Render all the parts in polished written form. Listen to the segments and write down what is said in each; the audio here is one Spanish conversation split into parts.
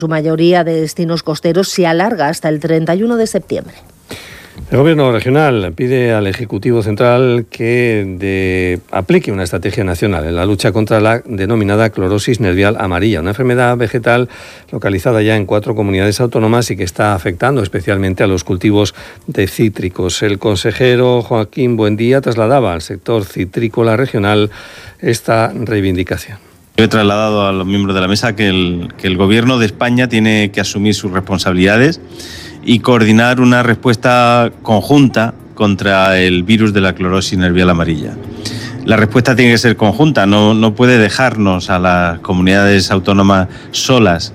su mayoría de destinos costeros, se alarga hasta el 31 de septiembre. El Gobierno regional pide al Ejecutivo Central que aplique una estrategia nacional en la lucha contra la denominada clorosis nervial amarilla, una enfermedad vegetal localizada ya en 4 comunidades autónomas y que está afectando especialmente a los cultivos de cítricos. El consejero Joaquín Buendía trasladaba al sector citrícola regional esta reivindicación. Yo he trasladado a los miembros de la mesa que el Gobierno de España tiene que asumir sus responsabilidades y coordinar una respuesta conjunta contra el virus de la clorosis nervial amarilla. La respuesta tiene que ser conjunta, no puede dejarnos a las comunidades autónomas solas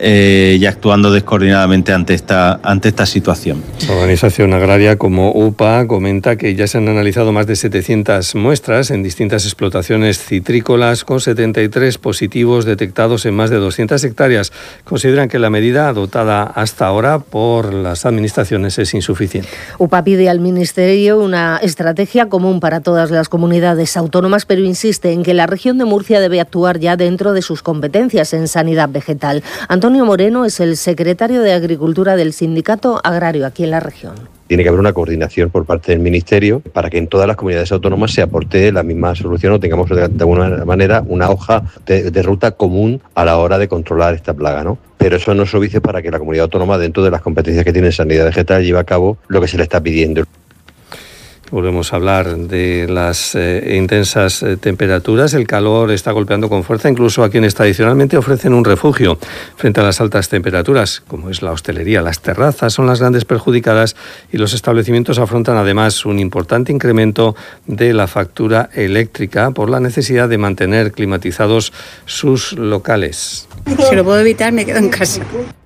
y actuando descoordinadamente ante esta situación. La organización agraria como UPA comenta que ya se han analizado más de 700 muestras en distintas explotaciones citrícolas con 73 positivos detectados en más de 200 hectáreas. Consideran que la medida adoptada hasta ahora por las administraciones es insuficiente. UPA pide al Ministerio una estrategia común para todas las comunidades autónomas, pero insiste en que la región de Murcia debe actuar ya dentro de sus competencias en sanidad vegetal. Antonio Moreno es el secretario de Agricultura del Sindicato Agrario aquí en la región. Tiene que haber una coordinación por parte del Ministerio para que en todas las comunidades autónomas se aporte la misma solución o tengamos de alguna manera una hoja de ruta común a la hora de controlar esta plaga, ¿no? Pero eso no es obvio para que la comunidad autónoma, dentro de las competencias que tiene en sanidad vegetal, lleve a cabo lo que se le está pidiendo. Volvemos a hablar de las intensas temperaturas. El calor está golpeando con fuerza incluso a quienes tradicionalmente ofrecen un refugio frente a las altas temperaturas, como es la hostelería. Las terrazas son las grandes perjudicadas y los establecimientos afrontan además un importante incremento de la factura eléctrica por la necesidad de mantener climatizados sus locales. Si lo puedo evitar, me quedo en casa.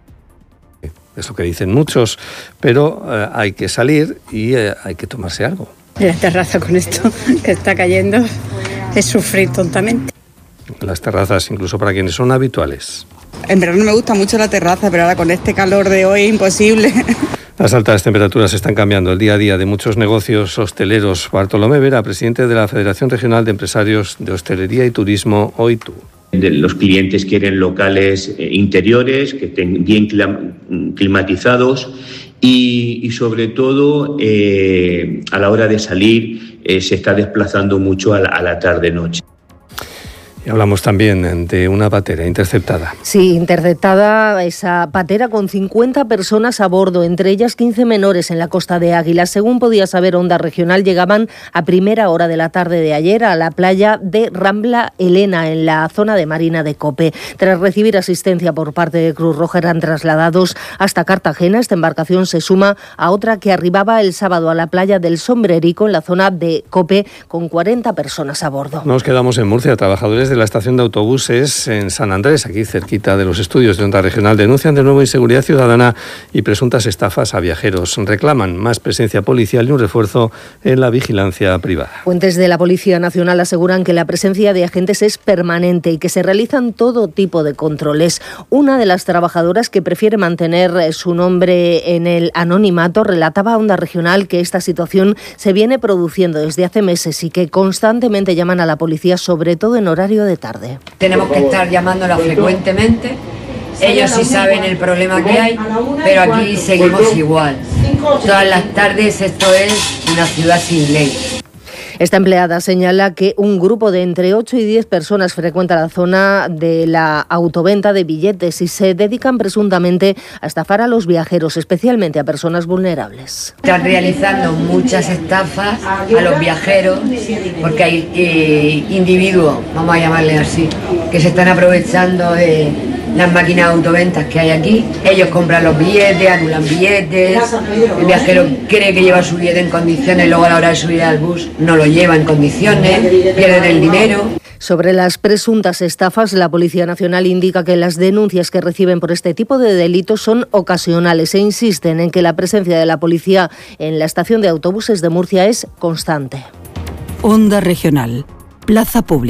Es lo que dicen muchos, pero hay que salir y hay que tomarse algo. En la terraza con esto que está cayendo es sufrir tontamente. Las terrazas, incluso para quienes son habituales. En verano me gusta mucho la terraza, pero ahora con este calor de hoy es imposible. Las altas temperaturas están cambiando el día a día de muchos negocios hosteleros. Bartolomé Vera, presidente de la Federación Regional de Empresarios de Hostelería y Turismo, OITU. Los clientes quieren locales interiores, que estén bien climatizados y sobre todo a la hora de salir se está desplazando mucho a la tarde-noche. Y hablamos también de una patera interceptada. Sí, interceptada esa patera con 50 personas a bordo, entre ellas 15 menores en la costa de Águila. Según podía saber Onda Regional, llegaban a primera hora de la tarde de ayer a la playa de Rambla Elena, en la zona de Marina de Cope. Tras recibir asistencia por parte de Cruz Roja, eran trasladados hasta Cartagena. Esta embarcación se suma a otra que arribaba el sábado a la playa del Sombrerico, en la zona de Cope, con 40 personas a bordo. Nos quedamos en Murcia. Trabajadores de la estación de autobuses en San Andrés, aquí cerquita de los estudios de Onda Regional, denuncian de nuevo inseguridad ciudadana y presuntas estafas a viajeros. Reclaman más presencia policial y un refuerzo en la vigilancia privada. Fuentes de la Policía Nacional aseguran que la presencia de agentes es permanente y que se realizan todo tipo de controles. Una de las trabajadoras, que prefiere mantener su nombre en el anonimato, relataba a Onda Regional que esta situación se viene produciendo desde hace meses y que constantemente llaman a la policía, sobre todo en horario de tarde. Tenemos que estar llamándola frecuentemente. Ellos sí saben el problema que hay, pero aquí seguimos igual. Todas las tardes esto es una ciudad sin ley. Esta empleada señala que un grupo de entre 8 y 10 personas frecuenta la zona de la autoventa de billetes y se dedican presuntamente a estafar a los viajeros, especialmente a personas vulnerables. Están realizando muchas estafas a los viajeros porque hay individuos, vamos a llamarle así, que se están aprovechando de las máquinas de autoventas que hay aquí. Ellos compran los billetes, anulan billetes, el viajero cree que lleva su billete en condiciones, luego a la hora de subir al bus no lo lleva en condiciones, pierden el dinero. Sobre las presuntas estafas, la Policía Nacional indica que las denuncias que reciben por este tipo de delitos son ocasionales e insisten en que la presencia de la policía en la estación de autobuses de Murcia es constante. Onda Regional, Plaza Pública.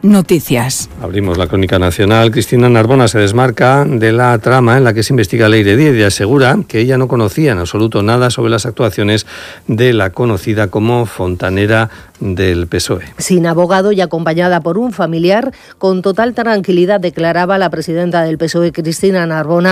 Noticias. Abrimos la crónica nacional. Cristina Narbona se desmarca de la trama en la que se investiga Leire Díez y asegura que ella no conocía en absoluto nada sobre las actuaciones de la conocida como fontanera del PSOE. Sin abogado y acompañada por un familiar, con total tranquilidad declaraba la presidenta del PSOE, Cristina Narbona,